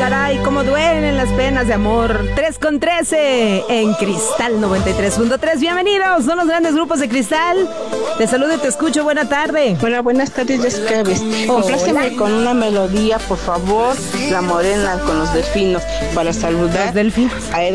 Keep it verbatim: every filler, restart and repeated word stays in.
caray, cómo duelen las penas de amor. tres con trece en Cristal noventa y tres punto tres. Bienvenidos, son los grandes grupos de Cristal. Te saludo y te escucho, buena tarde. Bueno, buenas tardes, Jessica. Compláceme con una melodía, por favor. La Morena con los delfinos, para saludar Los delfinos. a